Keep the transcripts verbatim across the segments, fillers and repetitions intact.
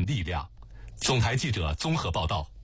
力量。总台记者综合报道。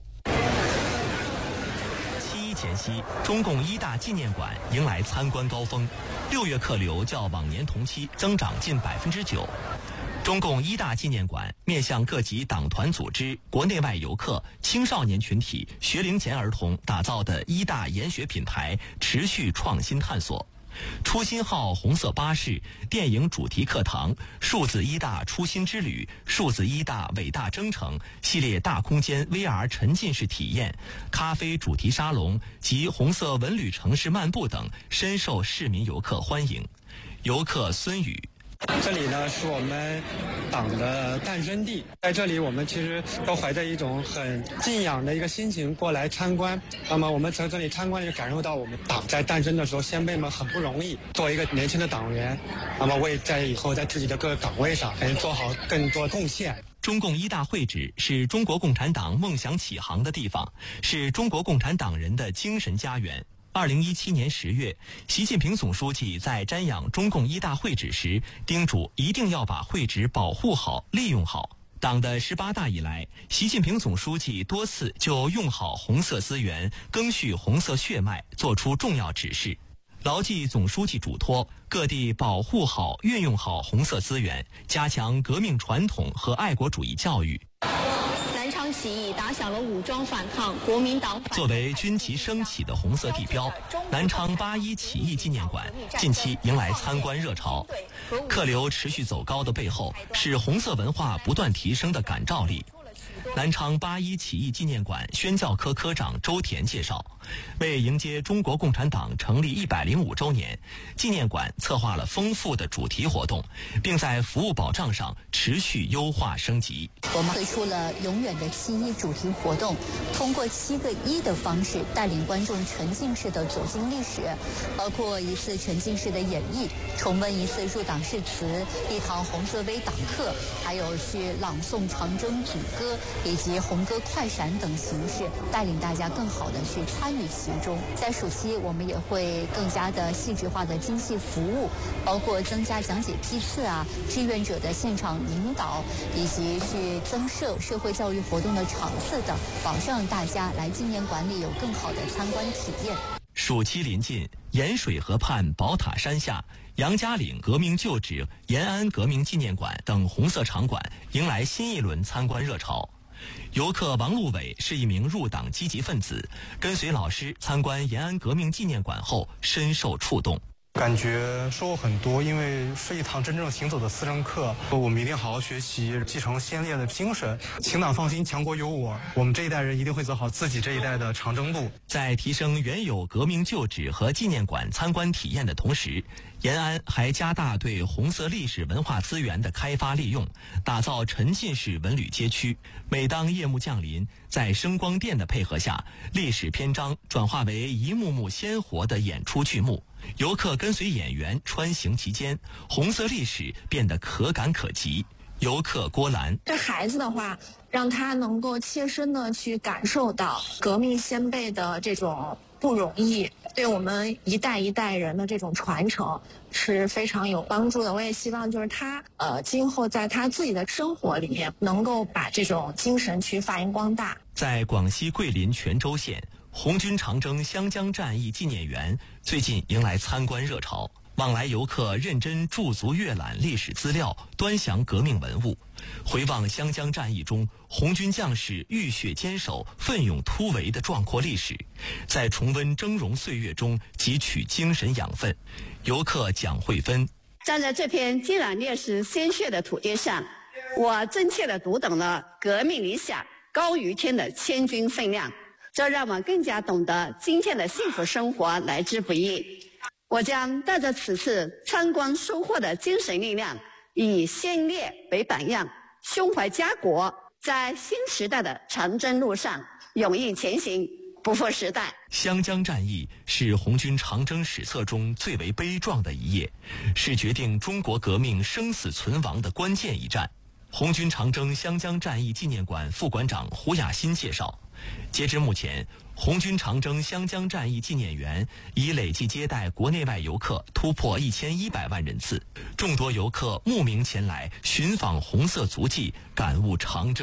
七一前夕，中共一大纪念馆迎来参观高峰，六月客流较往年同期增长近百分之九。中共一大纪念馆面向各级党团组织、国内外游客、青少年群体、学龄前儿童打造的一大研学品牌持续创新探索。初心号红色巴士、电影主题课堂、数字一大初心之旅、数字一大伟大征程系列大空间 V R 沉浸式体验、咖啡主题沙龙及红色文旅城市漫步等深受市民游客欢迎。游客孙宇： 这里呢是我们党的诞生地，在这里我们其实都怀着一种很敬仰的一个心情过来参观。那么我们从这里参观就感受到我们党在诞生的时候，先辈们很不容易。作为一个年轻的党员，那么为在以后在自己的各个岗位上能做好更多贡献。 中共一大会址是中国共产党梦想起航的地方，是中国共产党人的精神家园。二零一七年十月，习近平总书记在瞻仰中共一大会址时，叮嘱一定要把会址保护好、利用好。党的十八大以来，习近平总书记多次就用好红色资源、赓续红色血脉作出重要指示。牢记总书记嘱托，各地保护好、运用好红色资源，加强革命传统和爱国主义教育。 南昌起义打响了武装反抗国民党。 作为军旗升起的红色地标，南昌八一起义纪念馆近期迎来参观热潮。客流持续走高的背后，是红色文化不断提升的感召力。南昌八一起义纪念馆宣教科科长周田介绍，为迎接中国共产党成立一百零五周年，纪念馆策划了丰富的主题活动，并在服务保障上持续优化升级。 我们推出了永远的七一主题活动，通过七个一的方式带领观众沉浸式的走进历史，包括一次沉浸式的演绎，重温一次入党誓词，一堂红色微党课，还有去朗诵长征组歌以及红歌快闪等形式，带领大家更好的去参与其中。在暑期，我们也会更加的细致化的精细服务，包括增加讲解批次啊、志愿者的现场引导，以及去增设社会教育活动的场次等，保障大家来纪念馆里有更好的参观体验。 暑期临近，盐水河畔宝塔山下、杨家岭革命旧址、延安革命纪念馆等红色场馆迎来新一轮参观热潮。游客王路伟是一名入党积极分子，跟随老师参观延安革命纪念馆后深受触动。 感觉收获很多，因为是一堂真正行走的思政课，我们一定好好学习，继承先烈的精神，请党放心，强国有我，我们这一代人一定会走好自己这一代的长征路。 在提升原有革命旧址和纪念馆参观体验的同时，延安还加大对红色历史文化资源的开发利用，打造沉浸式文旅街区。每当夜幕降临，在声光电的配合下，历史篇章转化为一幕幕鲜活的演出剧目。游客跟随演员穿行其间，红色历史变得可感可及。游客郭兰： 对孩子的话，让他能够切身的去感受到革命先辈的这种不容易，对我们一代一代人的这种传承是非常有帮助的。我也希望就是他呃，今后在他自己的生活里面能够把这种精神去发扬光大。 在广西桂林泉州县，红军长征湘江战役纪念园最近迎来参观热潮，往来游客认真驻足阅览历史资料，端详革命文物，回望湘江战役中红军将士浴血坚守、奋勇突围的壮阔历史，在重温峥嵘岁月中汲取精神养分。游客蒋慧芬： 站在这片浸染烈士鲜血的土地上，我真切地读懂了革命理想高于天的千钧分量，这让我更加懂得今天的幸福生活来之不易。我将带着此次参观收获的精神力量，以先烈为榜样，胸怀家国，在新时代的长征路上勇毅前行，不负时代。 湘江战役是红军长征史册中最为悲壮的一页，是决定中国革命生死存亡的关键一战。红军长征湘江战役纪念馆副馆长胡亚新介绍，截至目前，红军长征湘江战役纪念园已累计接待国内外游客突破一千一百万人次，众多游客慕名前来寻访红色足迹，感悟长征